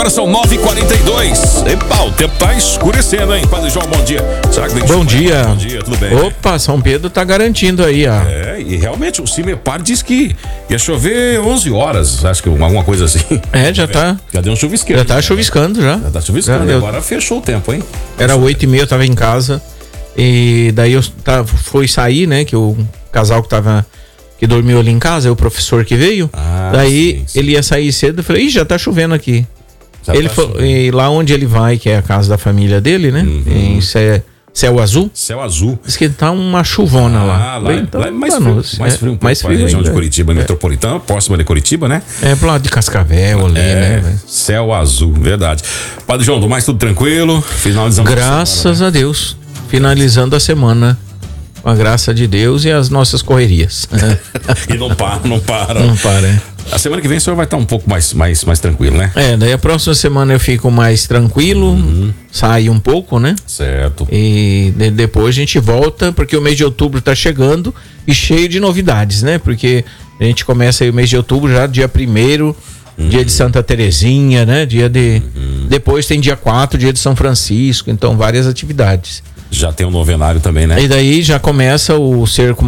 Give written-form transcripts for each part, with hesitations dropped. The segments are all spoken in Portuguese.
Agora são 9h42. Epa, o tempo tá escurecendo, hein? Padre João, bom dia. Será que vem Bom dia. Bom dia, tudo bem? Opa, São Pedro tá garantindo aí, ó. E realmente o CIMEPAR diz que ia chover 11 horas, acho que alguma coisa assim. Já tá. Já deu um chuvisqueiro. Já tá chuviscando, já. Já tá chuviscando, agora fechou o tempo, hein? Era 8h30, eu tava em casa. E daí eu fui sair, né? Que o casal que dormiu ali em casa, é o professor que veio. Daí sim. Ele ia sair cedo, eu falei, já tá chovendo aqui. Ele falou, e lá onde ele vai, que é a casa da família dele, né? Em Céu Azul. Céu Azul. Diz que tá uma chuvona lá. Lá, então, lá é mais frio um pouco. Mais frio a região ainda. de Curitiba, metropolitana, próxima de Curitiba, né? Pro lado de Cascavel ali, né? Céu Azul, verdade. Padre João, do mais tudo tranquilo? Finalizando Graças a Deus. Finalizando a semana. Com a graça de Deus e as nossas correrias. E não para. Não para, A semana que vem o senhor vai estar um pouco mais tranquilo, né? Daí a próxima semana eu fico mais tranquilo, saio um pouco, né? Certo. E depois a gente volta, porque o mês de outubro tá chegando e cheio de novidades, né? Porque a gente começa aí o mês de outubro já dia 1º, dia de Santa Terezinha, né? Depois tem dia 4, dia de São Francisco, então várias atividades. Já tem um novenário também, né? E daí já começa o Cerco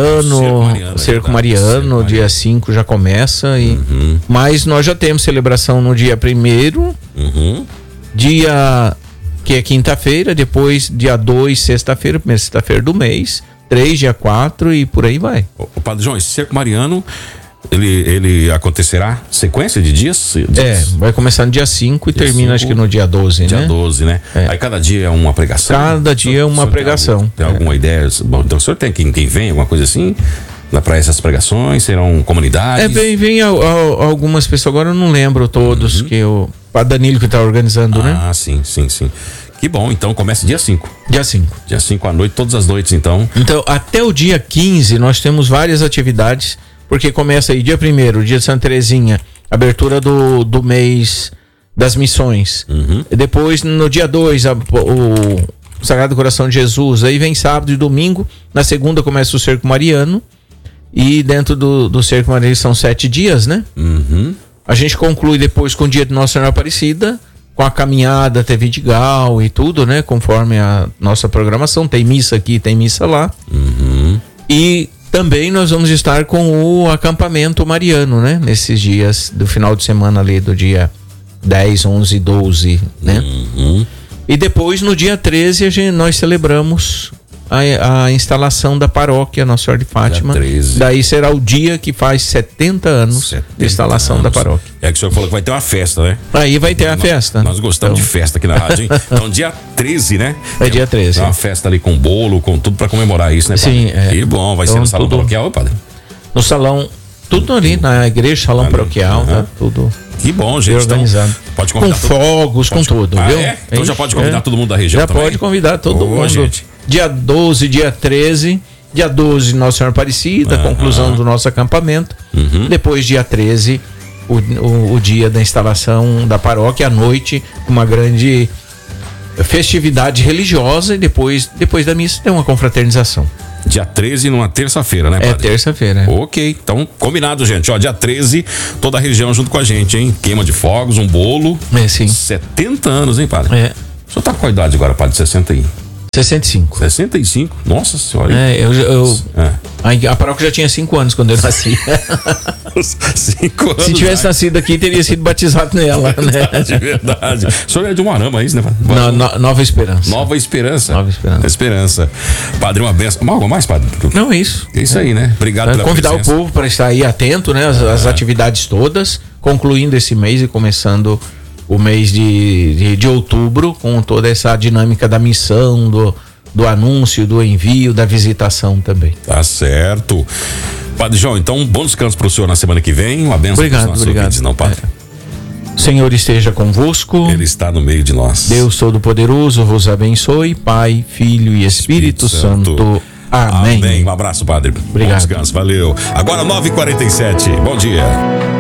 Mariano, dia 5 já começa. Mas nós já temos celebração no dia 1º, dia que é quinta-feira, depois dia 2, sexta-feira, primeira sexta-feira do mês, 3, dia 4 e por aí vai. O Padre João, esse Cerco Mariano, ele acontecerá sequência de dias? Vai começar no dia 5 e termina acho que no dia 12, dia né? 12, né? Aí cada dia é uma pregação? Cada dia é uma pregação. Tem alguma ideia? Bom, então o senhor tem quem vem, alguma coisa assim? Para essas pregações? Serão comunidades? Vem algumas pessoas, agora eu não lembro todos, que o Padre Danilo que tá organizando, né? Sim. Que bom, então começa dia 5. Dia 5. Dia 5 à noite, todas as noites, então. Então, até o dia 15 nós temos várias atividades. Porque começa aí dia 1º, dia de Santa Terezinha, abertura do mês das missões. E depois no dia 2 o Sagrado Coração de Jesus. Aí vem sábado e domingo. Na segunda começa o Cerco Mariano. E dentro do Cerco Mariano são 7 dias, né? A gente conclui depois com o dia de Nossa Senhora Aparecida, com a caminhada até Vidigal e tudo, né? Conforme a nossa programação. Tem missa aqui, tem missa lá. E também nós vamos estar com o acampamento mariano, né? Nesses dias do final de semana ali, do dia 10, 11 e 12, né? E depois, no dia 13, nós celebramos a instalação da paróquia Nossa Senhora de Fátima. Daí será o dia que faz 70 anos de instalação da paróquia. É que o senhor falou que vai ter uma festa, né? Aí vai ter a festa. Nós gostamos de festa aqui na rádio, hein? Então, dia 13, né? É dia 13. É uma festa ali com bolo, com tudo pra comemorar isso, né, Padre? Sim, Que bom, vai ser no salão paroquial, Padre? No salão, tudo ali na igreja, salão paroquial, tá tudo. Que bom, gente. Organizado. Então, pode convidar. Com fogos, com tudo, viu? Então já pode convidar todo mundo da região também? Já pode convidar todo mundo. Gente. Dia 12, dia 13. Dia 12, Nossa Senhora Aparecida, conclusão do nosso acampamento. Depois, dia 13, o dia da instalação da paróquia, à noite, uma grande festividade religiosa. E depois da missa tem uma confraternização. Dia 13, numa terça-feira, né, Padre? É terça-feira. Ok, então combinado, gente. Ó, dia 13, toda a região junto com a gente, hein? Queima de fogos, um bolo. Sim. 70 anos, hein, Padre? O senhor tá com a idade agora, Padre? 65. 65? Nossa senhora. A paróquia já tinha 5 anos quando eu nasci. 5 anos. Se tivesse nascido aqui, teria sido batizado nela, né? Verdade. O senhor é de Umuarama, é isso, né? Nova Esperança. Nova Esperança. Padre, uma benção. Algo mais, Padre? Não, é isso. É isso aí, né? Obrigado pela convidar presença. o povo para estar aí atento, né? As atividades todas, concluindo esse mês e começando o mês de outubro, com toda essa dinâmica da missão, do anúncio, do envio, da visitação também. Tá certo. Padre João, então um bom descanso para o senhor na semana que vem. Uma benção para os nossos ouvintes, não, Padre? O Senhor esteja convosco. Ele está no meio de nós. Deus Todo-Poderoso vos abençoe, Pai, Filho e Espírito Santo. Amém. Um abraço, Padre. Obrigado. Bom descanso, valeu. Agora 9h47. Bom dia.